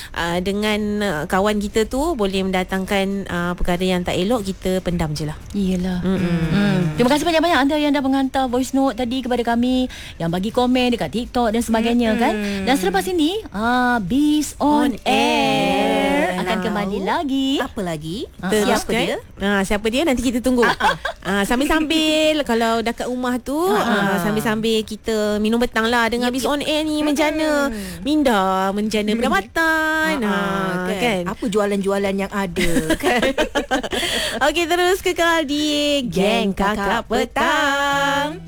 dengan kawan kita tu boleh mendatangkan perkara yang tak elok, kita pendam je lah. Iyalah. Terima kasih banyak-banyak anda yang dah menghantar voice note tadi kepada kami, yang bagi komen dekat TikTok dan sebagainya kan. Dan selepas ini Biz on Air akan kembali lagi. Apa lagi? Siapa dia? Siapa dia? Nanti kita tunggu. Sambil-sambil kalau dah kat rumah tu, sambil-sambil kita minum petang lah dengan Biz on Air ni, menjana minda, menjana pendapatan. Kan? Apa jualan-jualan yang ada kan? Okey, terus kekal di Geng Kakak Petang.